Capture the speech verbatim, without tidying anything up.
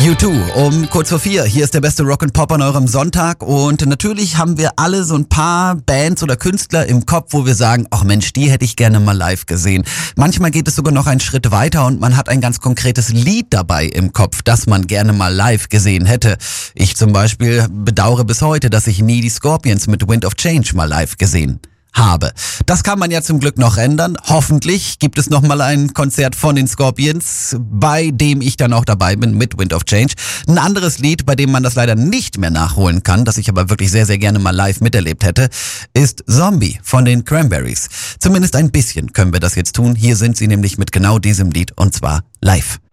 U zwei um kurz vor vier. Hier ist der beste Rock and Pop an eurem Sonntag und natürlich haben wir alle so ein paar Bands oder Künstler im Kopf, wo wir sagen, ach Mensch, die hätte ich gerne mal live gesehen. Manchmal geht es sogar noch einen Schritt weiter und man hat ein ganz konkretes Lied dabei im Kopf, das man gerne mal live gesehen hätte. Ich zum Beispiel bedauere bis heute, dass ich nie die Scorpions mit Wind of Change mal live gesehen habe. Das kann man ja zum Glück noch ändern. Hoffentlich gibt es noch mal ein Konzert von den Scorpions, bei dem ich dann auch dabei bin mit Wind of Change. Ein anderes Lied, bei dem man das leider nicht mehr nachholen kann, das ich aber wirklich sehr, sehr gerne mal live miterlebt hätte, ist Zombie von den Cranberries. Zumindest ein bisschen können wir das jetzt tun. Hier sind sie nämlich mit genau diesem Lied und zwar live.